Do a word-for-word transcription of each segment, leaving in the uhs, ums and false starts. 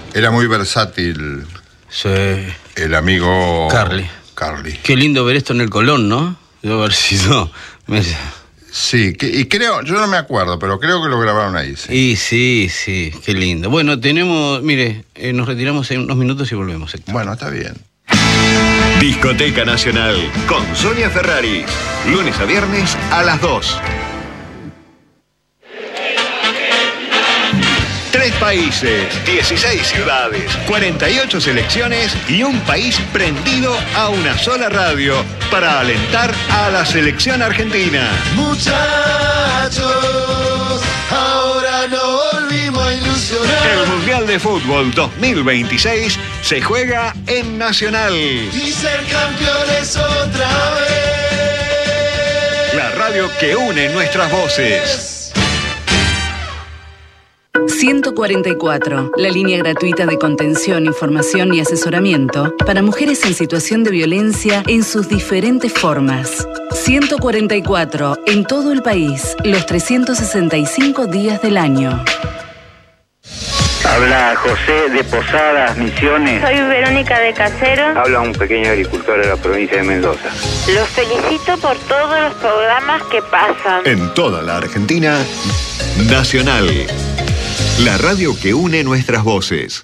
Era muy versátil. Sí. El amigo... Carly. Carly. Qué lindo ver esto en el Colón, ¿no? Debo haber sido... Me... Sí, que, y creo, yo no me acuerdo, pero creo que lo grabaron ahí, sí. Y sí, sí, qué lindo. Bueno, tenemos, mire, eh, nos retiramos en unos minutos y volvemos, Héctor. Bueno, está bien. Discoteca Nacional con Sonia Ferraris. Lunes a viernes a las dos. Tres países, dieciséis ciudades, cuarenta y ocho selecciones y un país prendido a una sola radio para alentar a la selección argentina. Muchachos, ahora no volvimos a ilusionar. El Mundial de Fútbol dos mil veintiséis se juega en Nacional. Y ser campeones otra vez. La radio que une nuestras voces. ciento cuarenta y cuatro, la línea gratuita de contención, información y asesoramiento para mujeres en situación de violencia en sus diferentes formas. ciento cuarenta y cuatro, en todo el país, los trescientos sesenta y cinco días del año. Habla José de Posadas, Misiones. Soy Verónica de Casero. Habla un pequeño agricultor de la provincia de Mendoza. Los felicito por todos los programas que pasan. En toda la Argentina, Nacional. La radio que une nuestras voces.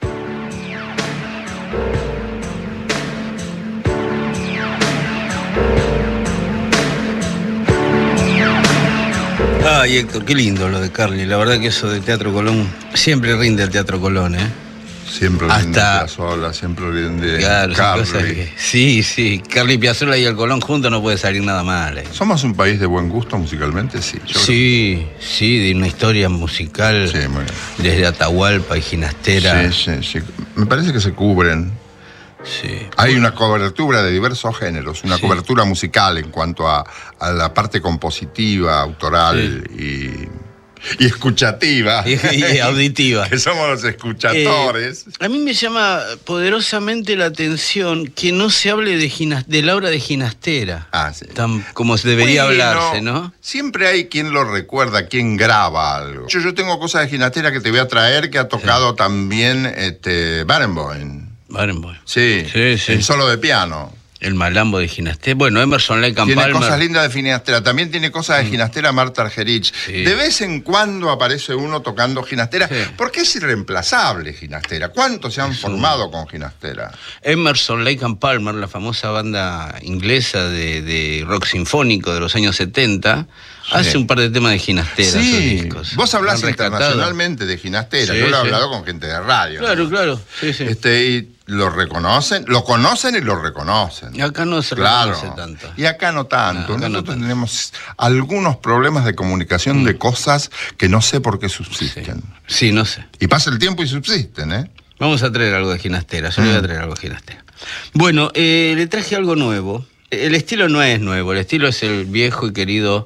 Ay, Héctor, qué lindo lo de Carly. La verdad que eso de Teatro Colón siempre rinde al Teatro Colón, ¿eh? Siempre Hasta... rinde Piazzolla, siempre rinde claro, Carly. Que... Sí, sí. Carly Piazzolla y el Colón juntos no puede salir nada mal. ¿eh? ¿Somos un país de buen gusto musicalmente? Sí. Yo sí, creo... sí, de una historia musical. Sí, muy bien. Desde Atahualpa y Ginastera. Sí, sí, sí. Me parece que se cubren. Sí. Hay una cobertura de diversos géneros, una sí. cobertura musical en cuanto a, a la parte compositiva, autoral sí. y... Y escuchativa. Y, y auditiva. Que somos los escuchatores. Eh, a mí me llama poderosamente la atención que no se hable de, ginas, de la obra de Ginastera. Ah, sí. Tan como se debería bueno, hablarse, ¿no? Siempre hay quien lo recuerda, quien graba algo. Yo, yo tengo cosas de Ginastera que te voy a traer que ha tocado sí. también este, Barenboim. Barenboim. Sí, sí, sí. El solo de piano. El malambo de Ginastera. Bueno, Emerson Lake and Palmer. Tiene cosas lindas de Ginastera. También tiene cosas de Ginastera Marta Argerich. Sí. De vez en cuando aparece uno tocando Ginastera. Sí. Porque es irreemplazable Ginastera. ¿Cuántos se han es formado un... con Ginastera? Emerson Lake and Palmer, la famosa banda inglesa de, de rock sinfónico de los años setenta, sí. hace un par de temas de Ginastera. Sí. Sus discos. Vos hablás internacionalmente de Ginastera. Sí, Yo lo he sí. hablado con gente de radio. Claro, ¿no? claro. Sí, sí. Este, y lo reconocen, lo conocen y lo reconocen. Y acá no se claro. reconoce tanto. Y acá no tanto. No, acá Nosotros no tanto. tenemos algunos problemas de comunicación mm. de cosas que no sé por qué subsisten. Sí. sí, no sé. Y pasa el tiempo y subsisten, ¿eh? Vamos a traer algo de Ginastera. Yo mm. le voy a traer algo de Ginastera. Bueno, eh, le traje algo nuevo. El estilo no es nuevo. El estilo es el viejo y querido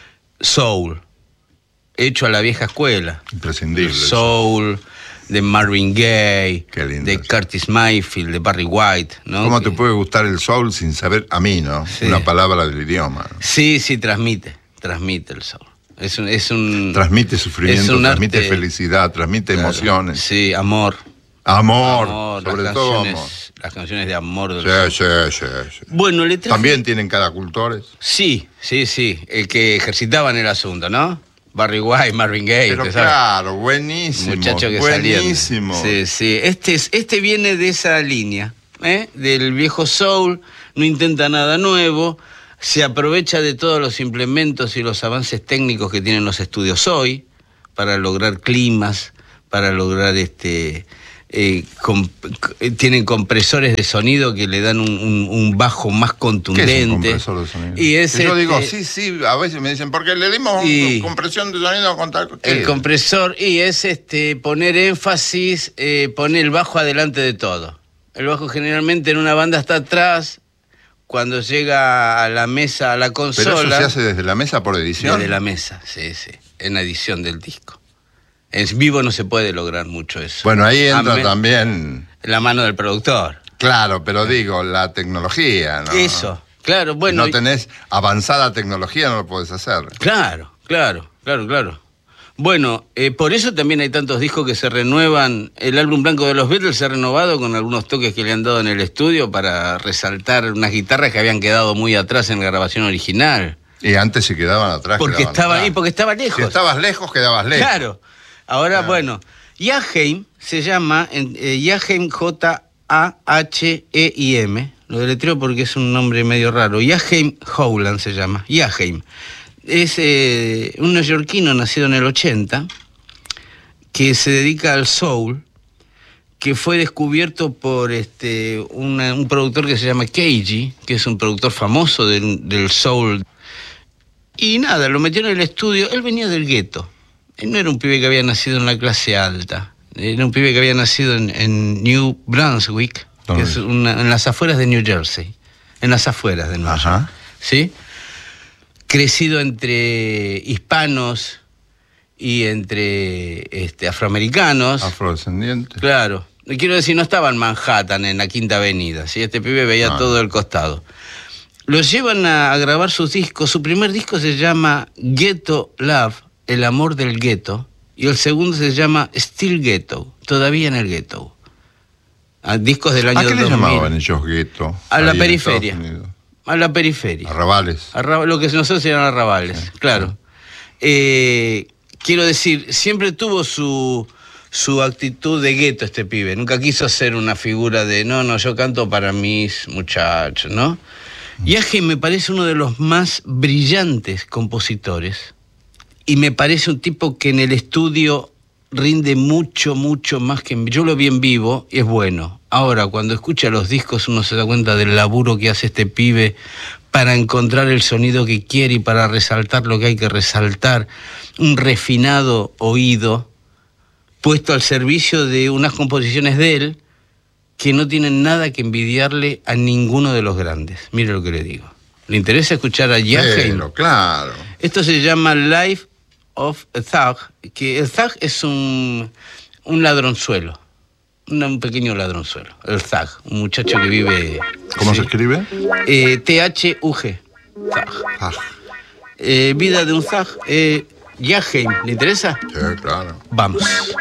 soul. Hecho a la vieja escuela. Imprescindible. Soul... de Marvin Gaye, de Curtis Mayfield, de Barry White, ¿no? ¿Cómo que... te puede gustar el soul sin saber, a mí, ¿no? Sí. Una palabra del idioma. Sí, sí, transmite, transmite el soul. Es un... Es un transmite sufrimiento, transmite arte... felicidad, transmite claro. emociones. Sí, amor. Amor, amor sobre las todo canciones, amor. Las canciones de amor. Del sí, soul. sí, sí, sí. Bueno, le traje... ¿También tienen cada cultores? Sí, sí, sí, el que ejercitaban el asunto, ¿no? Barry White, Marvin Gaye. Pero claro, buenísimo. Muchacho que buenísimo. Salían. Sí, sí. Este, es, este viene de esa línea, ¿eh? Del viejo soul, no intenta nada nuevo, se aprovecha de todos los implementos y los avances técnicos que tienen los estudios hoy para lograr climas, para lograr este... Eh, comp tienen compresores de sonido que le dan un, un, un bajo más contundente. ¿Qué es un compresor de sonido? Y es y yo este, digo, sí, sí, a veces me dicen, porque le dimos una compresión de sonido con tal... El compresor, y es este poner énfasis, eh, poner el bajo adelante de todo. El bajo generalmente en una banda está atrás, cuando llega a la mesa, a la consola... ¿Pero eso se hace desde la mesa por edición? Desde la mesa, sí, sí, en la edición del disco. En vivo no se puede lograr mucho eso. Bueno, ahí entra Amén. también... la mano del productor. Claro, pero digo, la tecnología, ¿no? Eso, claro, bueno... Si no tenés avanzada tecnología, no lo podés hacer. Claro, claro, claro, claro. Bueno, eh, por eso también hay tantos discos que se renuevan. El álbum blanco de los Beatles se ha renovado con algunos toques que le han dado en el estudio para resaltar unas guitarras que habían quedado muy atrás en la grabación original. Y antes se quedaban atrás. Porque quedaban estaba atrás. ahí, porque estaba lejos. Si estabas lejos, quedabas lejos. Claro. Ahora, Claro. bueno, Jaheim se llama, eh, Jaheim J A H E I M, lo deletreo porque es un nombre medio raro. Jaheim Howland se llama, Jaheim. Es eh, un neoyorquino nacido en el ochenta, que se dedica al soul, que fue descubierto por este una, un productor que se llama K G, que es un productor famoso del, del soul. Y nada, lo metió en el estudio. Él venía del gueto. Él no era un pibe que había nacido en la clase alta. Era un pibe que había nacido en, en New Brunswick, que es una, en las afueras de New Jersey. En las afueras de Nueva York. ¿Sí? Crecido entre hispanos y entre este, afroamericanos. Afrodescendientes. Claro. Quiero decir, no estaba en Manhattan, en la Quinta Avenida. ¿Sí? Este pibe veía Ah. todo el costado. Los llevan a, a grabar sus discos. Su primer disco se llama Ghetto Love, El amor del gueto. Y el segundo se llama Still Ghetto, todavía en el gueto. A discos del año ¿A qué le dos mil. llamaban ellos gueto? A la ahí en periferia. Estados Unidos? A la periferia. Arrabales. Arraba- lo que nosotros se llaman arrabales, Sí, claro. Eh, quiero decir, siempre tuvo su, su actitud de gueto este pibe. Nunca quiso ser una figura de, no, no, yo canto para mis muchachos, ¿no? Jaheim me parece uno de los más brillantes compositores. Y me parece un tipo que en el estudio rinde mucho, mucho más que en... Yo lo vi en vivo y es bueno. Ahora, cuando escucha los discos uno se da cuenta del laburo que hace este pibe para encontrar el sonido que quiere y para resaltar lo que hay que resaltar. Un refinado oído puesto al servicio de unas composiciones de él que no tienen nada que envidiarle a ninguno de los grandes. Mire lo que le digo. ¿Le interesa escuchar a Jaheim? Pero, claro. Esto se llama Life of a Thug, que el thug es un, un ladronzuelo, un, un pequeño ladronzuelo, el thug, un muchacho que vive... ¿Cómo sí, se escribe? eh, T H U G, thug. Ah, Eh, vida de un thug. Eh, Jaheim, ¿le interesa? sí, claro. Vamos.